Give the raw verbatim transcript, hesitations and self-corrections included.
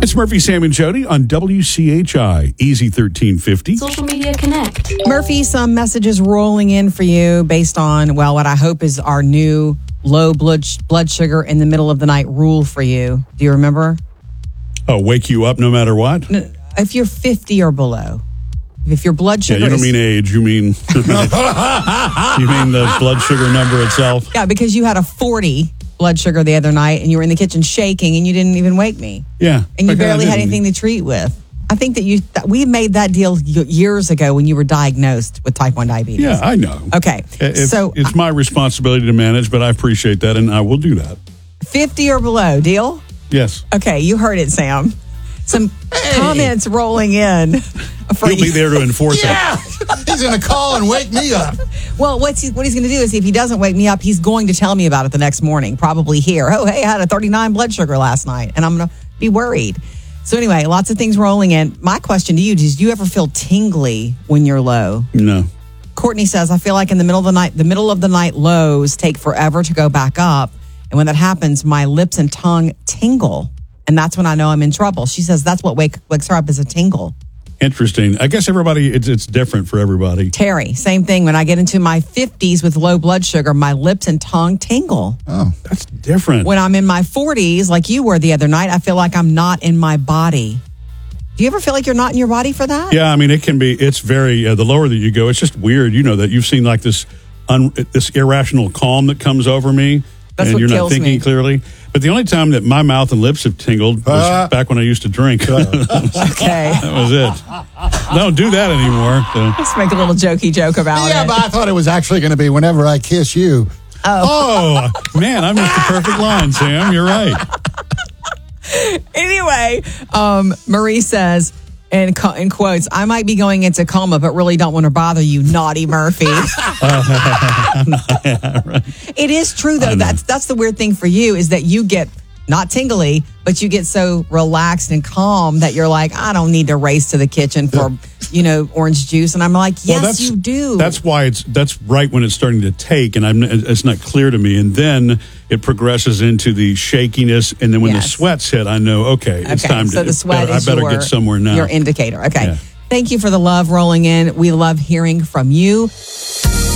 It's Murphy, Sam, and Jody on W C H I, Easy thirteen fifty. Social Media Connect. Murphy, some messages rolling in for you based on, well, what I hope is our new low blood blood sugar in the middle of the night rule for you. Do you remember? Oh, wake you up no matter what? If you're fifty or below. If your blood sugar Yeah, you don't is, mean age. You mean you mean the blood sugar number itself. Yeah, because you had a forty blood sugar the other night and you were in the kitchen shaking and you didn't even wake me. Yeah. And you Okay, barely I had didn't. anything to treat with. I think that you that we made that deal y- years ago when you were diagnosed with type one diabetes. Yeah, I know. Okay. It's, so it's my responsibility to manage, but I appreciate that, and I will do that. fifty or below, deal? Yes. Okay, you heard it, Sam. Some comments rolling in. For He'll be there to enforce Yeah, he's going to call and wake me up. Well, what's he, what he's going to do is if he doesn't wake me up, he's going to tell me about it the next morning, probably here. Oh, hey, I had a thirty-nine blood sugar last night, and I'm going to be worried. So anyway, lots of things rolling in. My question to you, did you ever feel tingly when you're low? it. No. Courtney says, I feel like in the middle of the night, the middle of the night lows take forever to go back up. And when that happens, my lips and tongue tingle. And that's when I know I'm in trouble. She says that's what wake, wakes her up is a tingle. Interesting. I guess everybody, it's, it's different for everybody. Terry, same thing. When I get into my fifties with low blood sugar, my lips and tongue tingle. Oh, That's different. When I'm in my forties, like you were the other night, I feel like I'm not in my body. Do you ever feel like you're not in your body for that? Yeah, I mean, it can be, it's very, uh, the lower that you go, it's just weird. You know that you've seen like this un, this irrational calm that comes over me. That's and what you're not kills thinking me. clearly. But the only time that my mouth and lips have tingled was Uh. back when I used to drink. that Okay. was it. I don't do that anymore. So. Let's make a little jokey joke about yeah, it. but I thought it was actually going to be whenever I kiss you. Oh, man, I missed the perfect line, Sam. You're right. Anyway, um, Marie says, in, co- in quotes, I might be going into coma, but really don't want to bother you, naughty Murphy. It is true, though. That's that's the weird thing for you is that you get not tingly, but you get so relaxed and calm that you're like, I don't need to race to the kitchen for, you know, orange juice. And I'm like, yes, Well, that's, you do. That's why it's that's right when it's starting to take, and I'm it's not clear to me. And then it progresses into the shakiness, and then when Yes. the sweats hit, I know okay, it's Okay, time so to. the sweat I is better your, get somewhere now. your indicator. Okay. Yeah. Thank you for the love rolling in. We love hearing from you.